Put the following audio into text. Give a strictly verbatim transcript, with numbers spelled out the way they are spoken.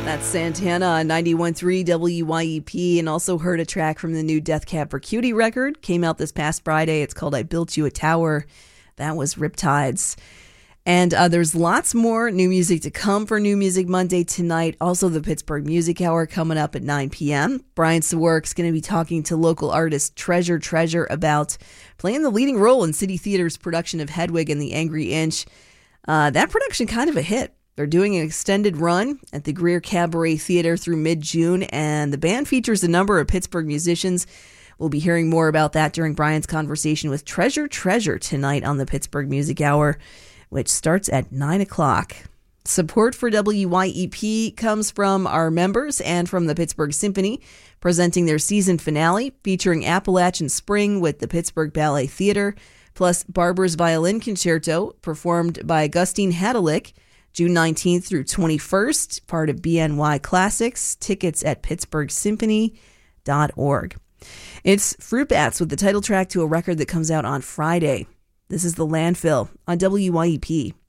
That's Santana on ninety-one point three W Y E P, and also heard a track from the new Death Cab for Cutie record. Came out this past Friday. It's called I Built You a Tower. That was Riptides. And uh, there's lots more new music to come for New Music Monday tonight. Also, the Pittsburgh Music Hour coming up at nine p.m. Brian Sawork's going to be talking to local artist Treasure Treasure about playing the leading role in City Theater's production of Hedwig and the Angry Inch. Uh, that production kind of a hit. They're doing an extended run at the Greer Cabaret Theater through mid-June, and the band features a number of Pittsburgh musicians. We'll be hearing more about that during Brian's conversation with Treasure Treasure tonight on the Pittsburgh Music Hour, which starts at nine o'clock. Support for W Y E P comes from our members and from the Pittsburgh Symphony, presenting their season finale featuring Appalachian Spring with the Pittsburgh Ballet Theater, plus Barber's Violin Concerto, performed by Gustine Hadalick, June nineteenth through twenty-first, part of B N Y Classics. Tickets at pittsburgh symphony dot org. It's Fruit Bats with the title track to a record that comes out on Friday. This is The Landfill on W Y E P.